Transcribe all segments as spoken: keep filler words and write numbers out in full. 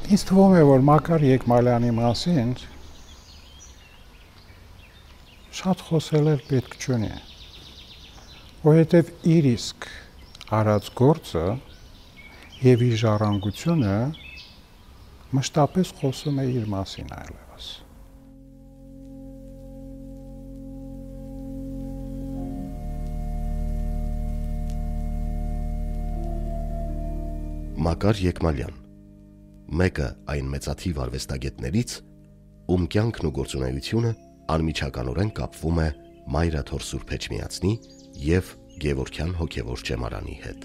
Ինձ թվում է, որ Մակար Եկմալյանի մասին շատ խոսել էլ պետք չունի, որովհետև իր իսկ արած գործը եւ իր ժառանգությունը մշտապես խոսում է իր մասին այլևս։ Մակար Եկմալյան, մեկը այն մեծաթիվ արվեստագետներից, ում կյանքն ու գործունեությունը անմիջականորեն կապվում է Մայրաթոր Սուրբ Էջմիածնի և Գևորգյան հոգևոր ճեմարանի հետ։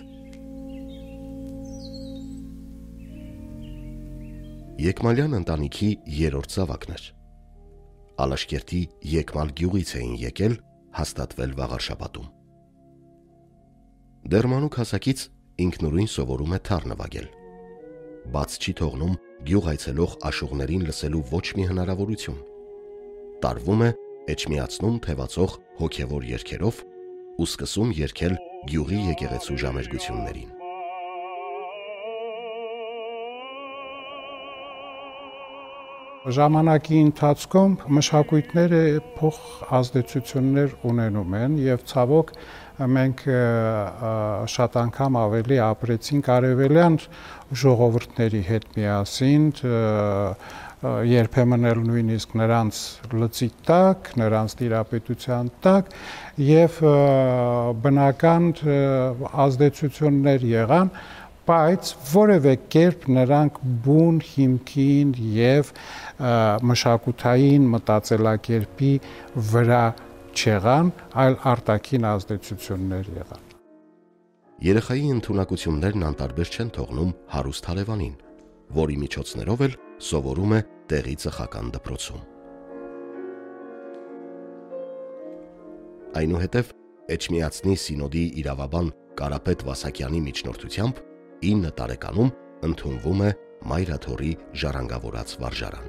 Եկմալյան ընտանիքի երրորդ զավակն էր։ Ալաշկերտի Եկմալ գյուղից էին եկել, հաստատվել Վաղարշապատում։ Դեռ մանուկ հասակից ինքնուրույն սովորում է թառ նվագել։ Բաց չի թողնում գյուղ այցելող աշուղներին լսելու ոչ մի հնարավորություն։ Տարվում է Էջմիածնում թևածող հոգևոր երգերով ու սկսում երգել գյուղի եկեղեցու ժամերգություններին։ Ժամանակի ընթացքում մշակույթները փոխ ազդեցություններ ունենում են եւ ցավոք մենք շատ անգամ ավելի ապրեցինք արևելյան ժողովուրդների հետ միասին, երբեմն էլ նույնիսկ նրանց լծի տակ, նրանց տիրապետության տակ եւ բնական ազդեցություններ եղան, բայց որևէ կերպ նրանք բուն հիմքին եւ մշակութային մտածելակերպի վրա չեղան, այլ արտաքին ազդեցություններ եղան։ Երեխայի ընդունակություններն անտարբեր չեն թողնում հարուստ հարևանին, որի միջոցներով էլ սովորում է տեղի ծխական դպրոցում։ Այնուհետև Էջմիածնի սինոդի իրավաբան Կարապետ Վասակյանի միջնորդությամբ ինը տարեկանում ընդունվում է Մայրաթորի ժառանգավորած վարժարան։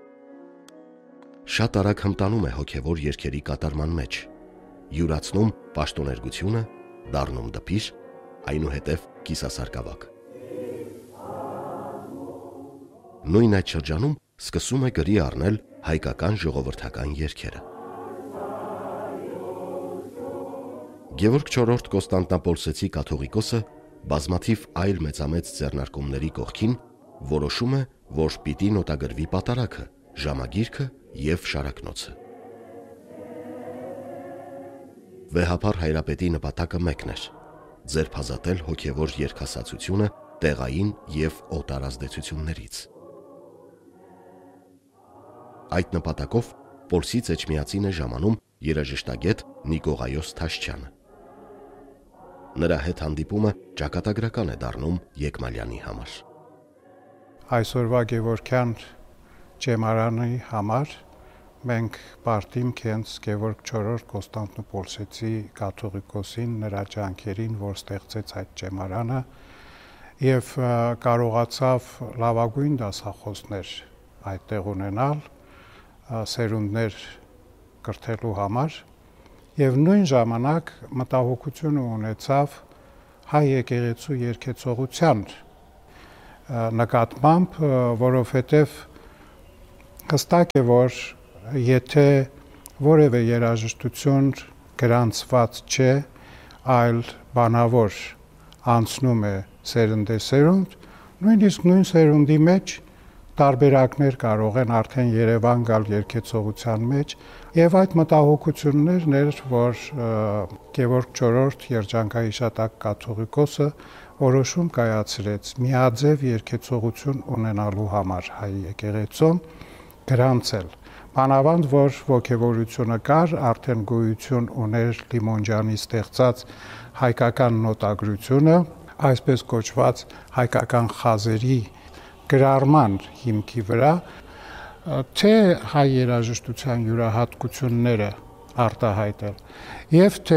Շատ արագ հմտանում է հոգևոր երգերի կատարման մեջ, յուրացնում պաշտոներգությունը, դառնում դպիր, այնուհետև կիսասարկավակ։ Նույն այդ շրջանում սկսում է գրի առնել հայկական ժողովրդական երգերը։ Գևորգ չորրորդ Կոստանդնապոլսեցի կաթողիկոսը բազմաթիվ այլ մեծամեծ ձեռնարկումների կողքին որոշում է, որ պիտի նոտագրվի պատարագը, ժամագիրքը և շարակնոցը։ Վեհափառ Հայրապետի նպատակը մեկն էր՝ ձերբազատել հոգևոր երգասացությունը տեղային և օտար ազդեցություններից։ Այդ նպատակով Պոլսից Էջմիածին է ժամանում երաժշտագետ Նիկողայոս Թաշչյանը։ Նրա հետ հանդիպումը ճակատագրական է դառնում Եկմալյանի համար։ Այսօրվա Գևորգյան ճեմարանի համար մենք պարտիմք հենց Գևորգ չորրորդ Կոստանդնուպոլսեցի կաթողիկոսին, նրա ջանքերին, որ ստեղծեց այդ ճեմարանը եւ կարողացավ լավագույն դասախոսներ այդտեղ ունենալ, սերունդներ կրթելու համար եւ նույն ժամանակ մտահոգություն ունեցավ հայ եկեղեցու երգեցողության նկատմամբ, որովհետեւ հստակ է, որ եթե որևէ երաժշտություն գրանցված չէ, այլ բանավոր անցնում է սերնդեսերունդ, նույնիսկ նույն սերունդի մեջ տարբերակներ կարող են արդեն Երևան գալ երգեցողության մեջ եւ այդ մտահոգություններն էր, որ Գևորգ չորրորդ երջանկահիշատակ կաթողիկոսը որոշում կայացրեց միաձև երգեցողություն ունենալու համար հայ եկեղեցում գրանցել։ Մանավանդ որ ոգևորությունը կար, արդեն գոյություն ուներ Լիմոնջյանի ստեղծած հայկական նոտագրությունը, այսպես կոչված հայկական խազերի գրառման հիմքի վրա, թե հայ երաժշտության յուրահատկությունները արտահայտել եւ թե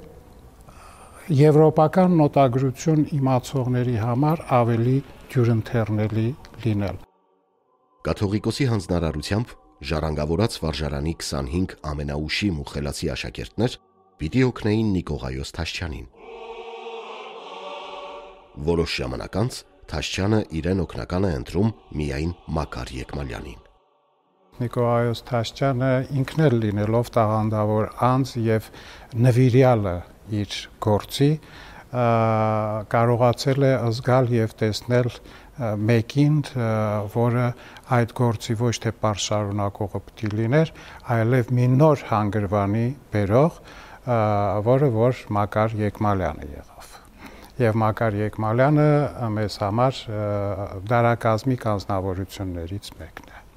եվրոպական նոտագրություն իմացողների համար ավելի դյուրընթեռնելի լինել։ Կաթողիկոսի հանձնարարությամբ ժառանգավորած վարժարանի քսանհինգ ամենաուշիմ ու խելացի աշակերտներ պիտի օգնեին Նիկողայոս Թաշչյանին։ Որոշ ժամանակ անց Թաշչյանը իրեն օգնական է ընտրում միայն Մակար Եկմալյանին։ Նիկոլայոս Թաշչյանը ինքն էլ լինելով տաղանդավոր անձ եւ նվիրյալը իր գործի կարողացել է զգալ եւ տեսնել մեկին, որը այդ գործի ոչ թե պարզ շարունակողը պիտի լիներ, այլև մի նոր հանգրվանի բերող, որը որ Մակար Եկմալյանը եղավ։ Եվ Մակար Եկմալյանը մեզ համար դարակազմիկ անձնավորություններից մեկն է։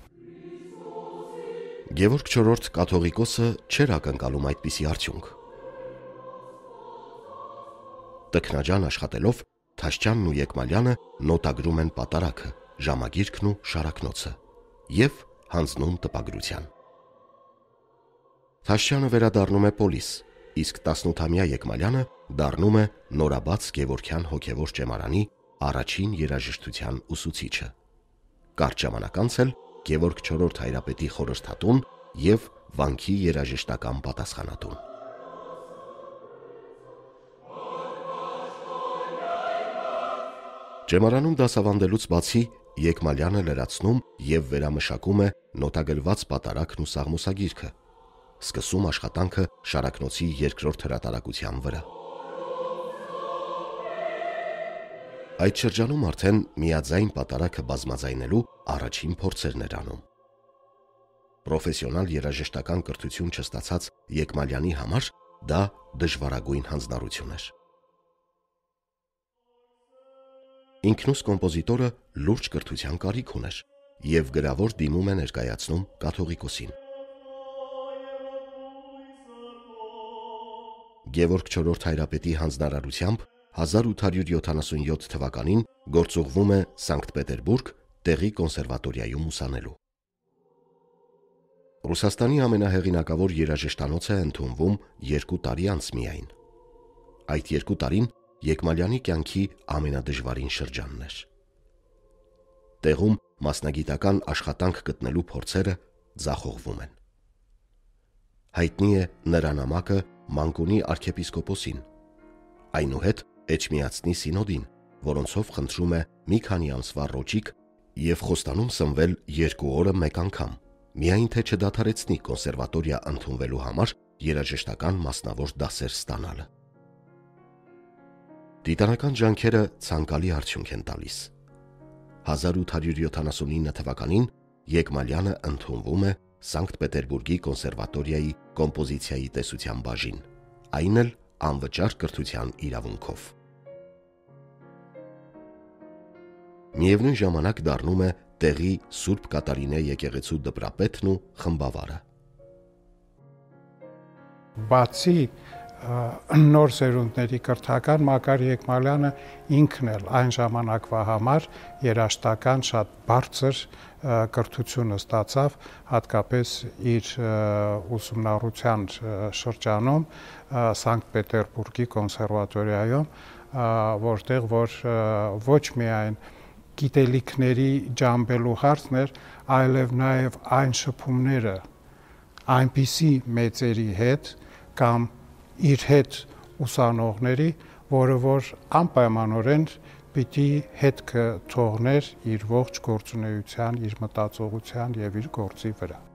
Գևորգ չորրորդ կաթողիկոսը չէր ակնկալում այդպիսի արդյունք։ Տքնաջան աշխատելով Թաշչյանն ու Եկմալյանը նոտագրում են պատարագը, ժամագիրքն ու շարակնոցը եւ հանձնում տպագրության։ Թաշչյանը վերադառնում է պոլիս, իսկ տասնութամյա Եկմալյանը դառնում է նորաբաց Գևորգյան հոգևոր ճեմարանի առաջին երաժշտության ուսուցիչը։ Կարճ ժամանակ անց էլ Գևորգ չորրորդ հայրապետի խորհրդատուն եւ վանքի երաժշտական պատասխանատուն։ Ճեմարանում դասավանդելուց բացի Եկմալյանը լրացնում եւ վերամշակում է նոտագրված պատարագն ու սաղմոսագիրքը, սկսում աշխատանքը շարակնոցի երկրորդ հրատարակության վրա։ Այդ շրջանում արդեն միաձայն պատարագը բազմաձայնելու առաջին փորձերն էր անում։ Պրոֆեսիոնալ երաժշտական կրթություն չստացած Եկմալյանի համար դա դժվարագույն հանձնառություն էր։ Ինքնուս կոմպոզիտորը լուրջ կրթության կարիք ուներ եւ գրավոր դիմում է ներկայացնում կաթողիկոսին։ Գևորգ չորրորդ հայրապետի հանձնարարությամբ հազար ութ հարյուր յոթանասունյոթ թվականին գործուղվում է Սանկտ Պետերբուրգ տեղի կոնսերվատորիայում ուսանելու։ Ռուսաստանի ամենահեղինակավոր երաժշտանոցը է ընդունվում երկու տարի անց միայն։ Այդ երկու տարին Եկմալյանի կյանքի ամենադժվարին շրջանն էր։ Տեղում մասնագիտական աշխատանք գտնելու փորձերը ձախողվում են։ Հայտնի է նրա նամակը Մանկունի arczepiskoposին, այնուհետ Էջմիածնի սինոդին, որոնցով խնդրում է մի քանի ամսվա ռոճիկ եւ խոստանում սնվել երկու օրը մեկ անգամ, միայն թե չդադարեցնի կոնսերվատորիա ընդունվելու համար երաժշտական մասնավոր դասեր ստանալը։ Դիտանական ջանքերը ցանկալի արդյունք են տալիս։ հազար ութ հարյուր յոթանասունինը թվականին Եկմալյանը ընդունվում է Սանկտ Պետերբուրգի կոնսերվատորիայի կոմպոզիցիայի տեսության բաժին, այն էլ անվճար կրթության իրավունքով։ Միևնույն ժամանակ դառնում է տեղի Սուրբ Կատարինե եկեղեցու դպրապետն ու խմբավարը։ Բացի նոր սերունդների կրթական Մակար Եկմալյանը ինքն էլ այն ժամանակվա համար երաժշտական շատ բարձր կրթությունը ստացավ, հատկապես իր ուսումնառության շրջանում Սանկտ Պետերբուրգի կոնսերվատորիայում, որտեղ որ ոչ միայն գիտելիքների ջամբելու հարցն էր, այլև նաև այն շփումները այնպիսի մեծերի հետ կամ իր հետ ուսանողների, որը որ անպայմանորեն պիտի հետքը թողներ իր ողջ գործունեության, իր մտածողության եւ իր գործի վրա։